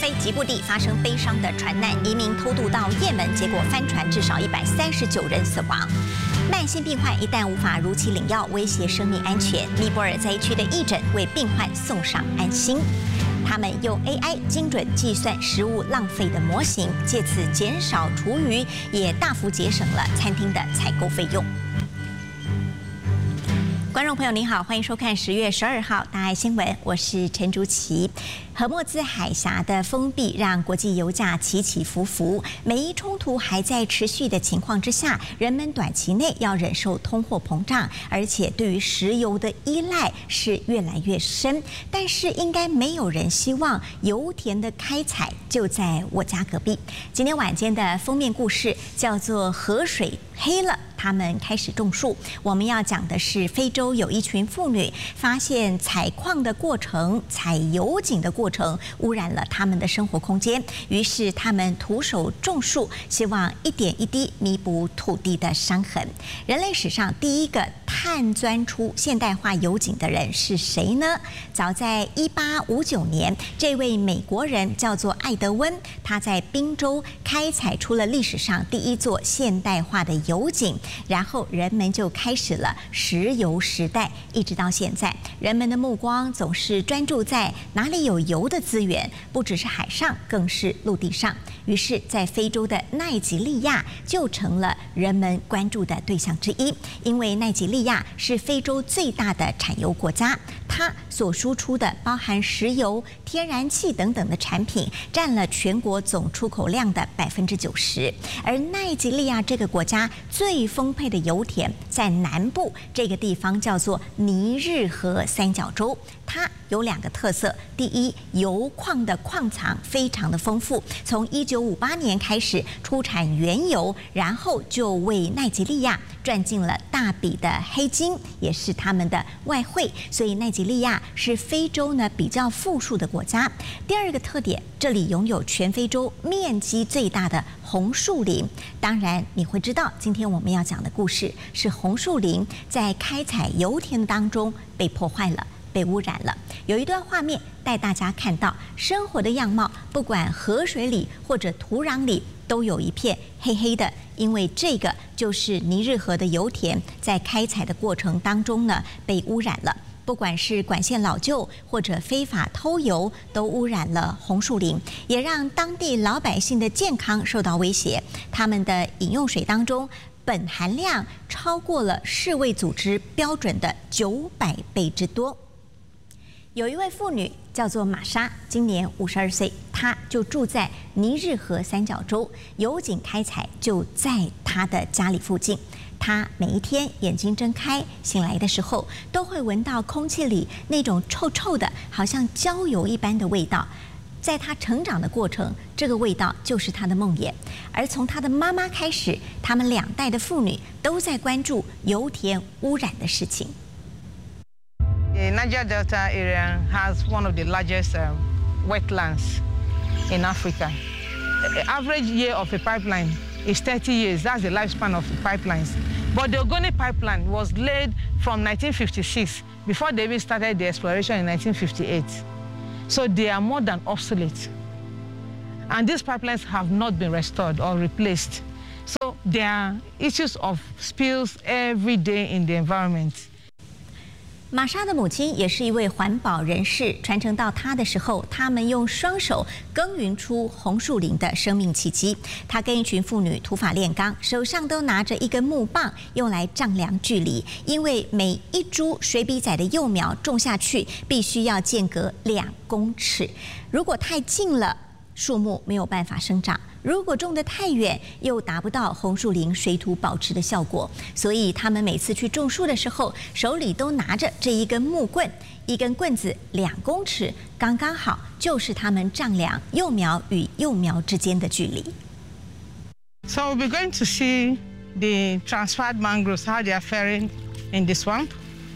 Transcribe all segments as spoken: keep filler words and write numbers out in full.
非吉布地发生悲伤的船难，移民偷渡到也门，结果翻船，至少一百三十九人死亡。慢性病患一旦无法如期领药，威胁生命安全。尼泊尔灾区的义诊为病患送上安心。他们用 A I 精准计算食物浪费的模型，借此减少厨余，也大幅节省了餐厅的采购费用。观众朋友您好，欢迎收看十月十二号大爱新闻，我是陈竹琪。荷默兹海峡的封闭让国际油价起起伏伏，美伊冲突还在持续的情况之下，人们短期内要忍受通货膨胀，而且对于石油的依赖是越来越深。但是应该没有人希望油田的开采就在我家隔壁。今天晚间的封面故事叫做河水黑了，他们开始种树。我们要讲的是非洲有一群妇女发现采矿的过程、采油井的过程污染了他们的生活空间，于是他们徒手种树，希望一点一滴弥补土地的伤痕。人类史上第一个探钻出现代化油井的人是谁呢？早在一八五九年，这位美国人叫做艾德温，他在宾州开采出了历史上第一座现代化的油井，然后人们就开始了石油时代，一直到现在，人们的目光总是专注在哪里有油的资源，不只是海上，更是陆地上。于是，在非洲的奈及利亚就成了人们关注的对象之一，因为奈及利亚是非洲最大的产油国家，它所输出的包含石油、天然气等等的产品，占了全国总出口量的百分之九十。而奈及利亚这个国家最丰沛的油田在南部，这个地方叫做尼日河三角洲。它有两个特色：第一，油矿的矿藏非常的丰富，从一九五八年开始出产原油，然后就为奈及利亚赚进了大笔的黑金，也是他们的外汇。所以奈及利亚是非洲呢比较富庶的国家。第二个特点，这里拥有全非洲面积最大的红树林。当然，你会知道，今天我们要讲的故事是红树林在开采油田当中被破坏了。被污染了。有一段画面带大家看到生活的样貌，不管河水里或者土壤里都有一片黑黑的，因为这个就是尼日河的油田在开采的过程当中呢被污染了。不管是管线老旧或者非法偷油，都污染了红树林，也让当地老百姓的健康受到威胁。他们的饮用水当中苯含量超过了世卫组织标准的九百倍之多。有一位妇女叫做玛莎，今年五十二岁，她就住在尼日河三角洲，油井开采就在她的家里附近。她每一天眼睛睁开，醒来的时候，都会闻到空气里那种臭臭的，好像焦油一般的味道。在她成长的过程，这个味道就是她的梦魇。而从她的妈妈开始，他们两代的妇女都在关注油田污染的事情。 The Niger Delta area has one of the largest um, wetlands in Africa. The average year of a pipeline is thirty years. That's the lifespan of the pipelines. But the Ogoni pipeline was laid from nineteen fifty-six, before they even started the exploration in nineteen fifty-eight. So they are more than obsolete. And these pipelines have not been restored or replaced. So there are issues of spills every day in the environment. 玛莎的母亲也是一位环保人士，传承到她的时候，他们用双手耕耘出红树林的生命奇迹。她跟一群妇女土法炼钢，手上都拿着一根木棒，用来丈量距离。因为每一株水笔仔的幼苗种下去，必须要间隔两公尺，如果太近了，树木没有办法生长。如果种得太远，又达不到红树林水土保持的效果，所以他们每次去种树的时候，手里都拿着这一根木棍，一根棍子两公尺，刚刚好，就是他们丈量幼苗与幼苗之间的距离。 So we'll be going to see the transferred mangroves, how they are faring in the swamp.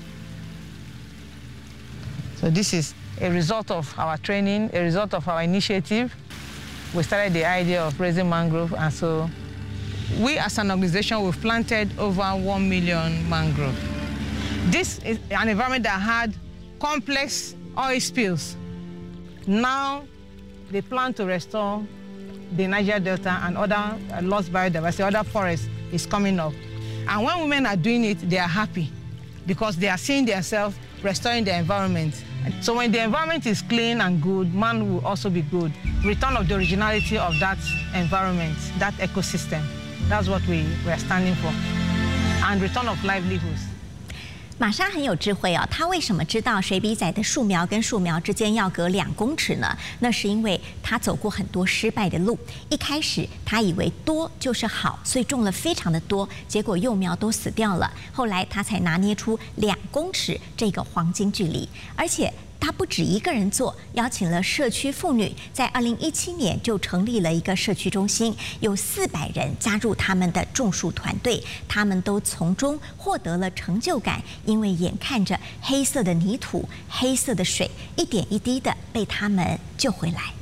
So this is a result of our training, a result of our initiative. We started the idea of raising mangrove, and so we as an organization, we've planted over one million mangrove. This is an environment that had complex oil spills. Now they plan to restore the Niger Delta and other uh, lost biodiversity, other forests is coming up. And when women are doing it, they are happy because they are seeing themselves restoring the environment. So when the environment is clean and good, man will also be good. Return of the originality of that environment, that ecosystem. That's what we, we are standing for. And return of livelihoods. 玛莎很有智慧哦，她为什么知道水笔仔的树苗跟树苗之间要隔两公尺呢？那是因为她走过很多失败的路。一开始她以为多就是好，所以种了非常的多，结果幼苗都死掉了。后来她才拿捏出两公尺这个黄金距离，而且 他不止一个人做，邀请了社区妇女，在二零一七年就成立了一个社区中心，有四百人加入他们的种树团队，他们都从中获得了成就感，因为眼看着黑色的泥土、黑色的水一点一滴的被他们救回来。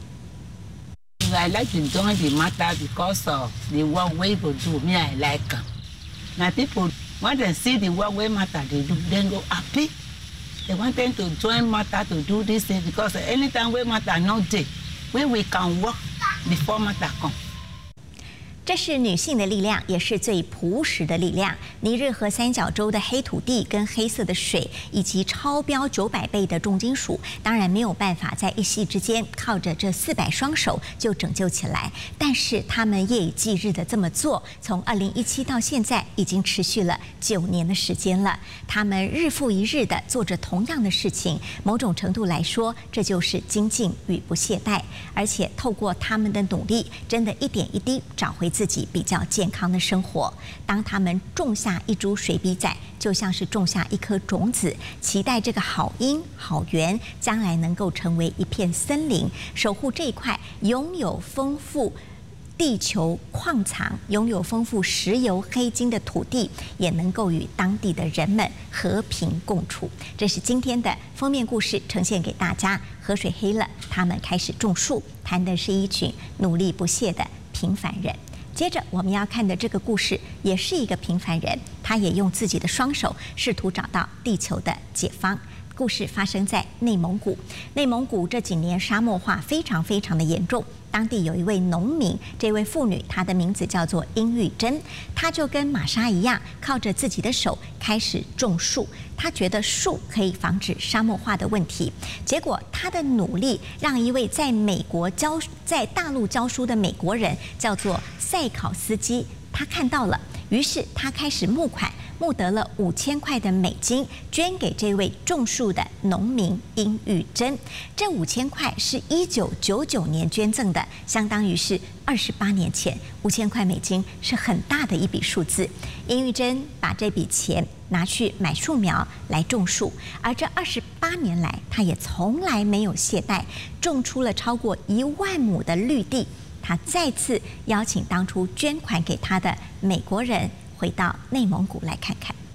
I like to join the matter because of the work we go do. Me, I like them. My people, when they see the work we matter they do, then go happy. They want them to join matter to do this thing because anytime we matter not day, where we can work before matter come. 这是女性的力量，也是最朴实的力量。尼日河三角洲的黑土地、跟黑色的水，以及超标九百倍的重金属，当然没有办法在一夕之间靠着这四百双手就拯救起来。但是他们夜以继日的这么做，从二零一七到现在已经持续了九年的时间了。他们日复一日的做着同样的事情，某种程度来说，这就是精进与不懈怠。而且透过他们的努力，真的一点一滴找回 自己比较健康的生活。当他们种下一株水笔仔，就像是种下一颗种子，期待这个好因好缘将来能够成为一片森林，守护这一块拥有丰富 地球矿藏拥有丰富石油、黑金的土地，也能够与当地的人们和平共处。这是今天的封面故事，呈现给大家。河水黑了，他们开始种树，谈的是一群努力不懈的平凡人。 接着我们要看的这个故事，也是一个平凡人，他也用自己的双手试图找到地球的解放。故事发生在内蒙古，内蒙古这几年沙漠化非常非常的严重。 当地有一位农民，这位妇女，她的名字叫做殷玉珍，她就跟玛莎一样，靠着自己的手开始种树。她觉得树可以防止沙漠化的问题。结果，她的努力让一位在美国教在大陆教书的美国人，叫做塞考斯基，他看到了，于是他开始募款。 募得了五千块的美金，捐给这位种树的农民殷玉珍。这五千块是一九九九年捐赠的，相当于是二十八年前。五千块美金是很大的一笔数字。殷玉珍把这笔钱拿去买树苗来种树，而这二十八年来，他也从来没有懈怠，种出了超过一万亩的绿地。他再次邀请当初捐款给他的美国人 回到内蒙古来看看。